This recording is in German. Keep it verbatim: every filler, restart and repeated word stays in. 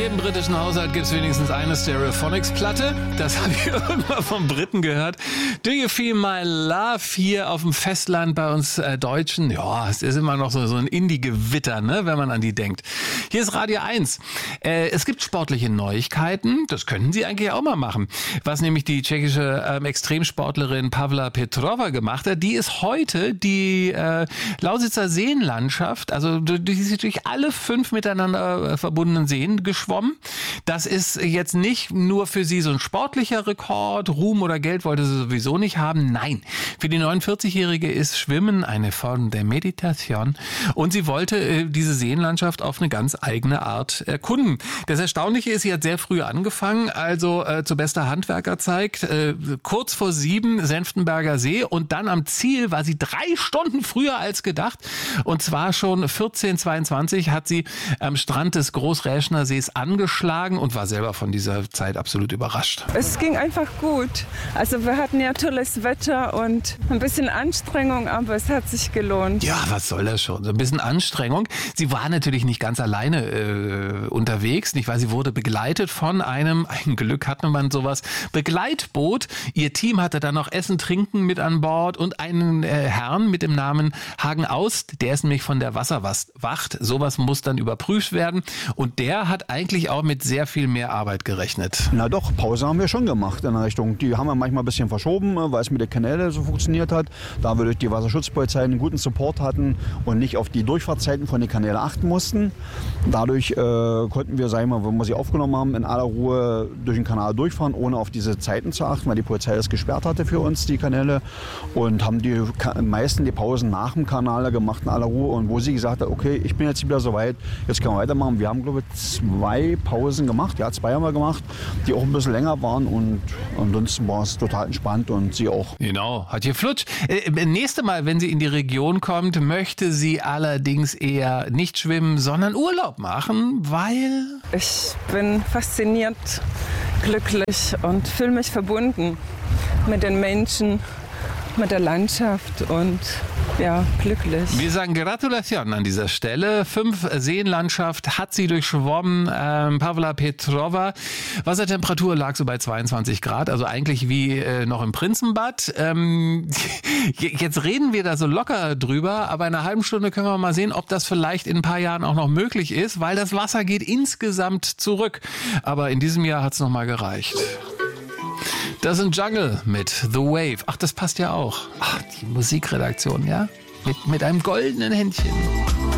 jedem britischen Haushalt gibt es wenigstens eine Stereophonics-Platte. Das habe ich irgendwann vom Briten gehört. Do You Feel My Love hier auf dem Festland bei uns äh, Deutschen? Ja, es ist immer noch so, so ein Indie-Gewitter, ne, wenn man an die denkt. Hier ist Radio eins. Äh, es gibt sportliche Neuigkeiten. Das könnten Sie eigentlich auch mal machen. Was nämlich die tschechische ähm, Extremsportlerin Pavla Petrova gemacht hat, die ist heute die äh, Lausitzer Seenlandschaft, also durch, durch alle fünf miteinander äh, verbundenen Seen geschwommen. Das ist jetzt nicht nur für sie so ein sportlicher Rekord, Ruhm oder Geld wollte sie sowieso nicht haben. Nein, für die neunundvierzigjährige ist Schwimmen eine Form der Meditation und sie wollte äh, diese Seenlandschaft auf eine ganz eigene Art erkunden. Das Erstaunliche ist, sie hat sehr früh angefangen, also äh, zu bester Handwerkerzeit, äh, kurz vor sieben Senftenberger See und dann am Ziel war sie drei Stunden früher als gedacht und zwar schon vierzehn Uhr zweiundzwanzig hat sie am Strand des Großräschener Sees angeschlagen und war selber von dieser Zeit absolut überrascht. Es ging einfach gut. Also wir hatten ja tolles Wetter und ein bisschen Anstrengung, aber es hat sich gelohnt. Ja, was soll das schon? So ein bisschen Anstrengung. Sie war natürlich nicht ganz alleine äh, unterwegs, nicht, weil sie wurde begleitet von einem, ein Glück hatte man sowas, Begleitboot. Ihr Team hatte dann noch Essen, Trinken mit an Bord und einen äh, Herrn mit dem Namen Hagen Aust, der ist nämlich von der Wasserwacht. Sowas muss dann überprüft werden und der hat eigentlich auch mit sehr viel mehr Arbeit gerechnet. Na doch, Pause haben wir schon gemacht in der Richtung. Die haben wir manchmal ein bisschen verschoben, weil es mit der Kanäle so funktioniert hat. Da wir durch die Wasserschutzpolizei einen guten Support hatten und nicht auf die Durchfahrtszeiten von den Kanälen achten mussten. Dadurch äh, konnten wir, sagen wir mal, wenn wir sie aufgenommen haben, in aller Ruhe durch den Kanal durchfahren, ohne auf diese Zeiten zu achten, weil die Polizei das gesperrt hatte für uns, die Kanäle. Und haben die meisten die Pausen nach dem Kanal gemacht in aller Ruhe. Und wo sie gesagt hat, okay, ich bin jetzt wieder soweit, jetzt können wir weitermachen. Wir haben, glaube ich, zwei Pausen gemacht. Ja, zwei haben wir gemacht, die auch ein bisschen länger waren. Und ansonsten war es total entspannt und sie auch. Genau, hat hier Flutsch. Äh, nächste Mal, wenn sie in die Region kommt, möchte sie allerdings eher nicht schwimmen, sondern Urlaub machen, weil... Ich bin fasziniert, glücklich und fühle mich verbunden mit den Menschen, mit der Landschaft und ja, glücklich. Wir sagen Gratulation an dieser Stelle. Fünf Seenlandschaft hat sie durchschwommen. Ähm, Pavla Petrova. Wassertemperatur lag so bei zweiundzwanzig Grad, also eigentlich wie äh, noch im Prinzenbad. Ähm, jetzt reden wir da so locker drüber, aber in einer halben Stunde können wir mal sehen, ob das vielleicht in ein paar Jahren auch noch möglich ist, weil das Wasser geht insgesamt zurück. Aber in diesem Jahr hat es noch mal gereicht. Das ist ein Jungle mit The Wave. Ach, das passt ja auch. Ach, die Musikredaktion, ja? Mit, mit einem goldenen Händchen.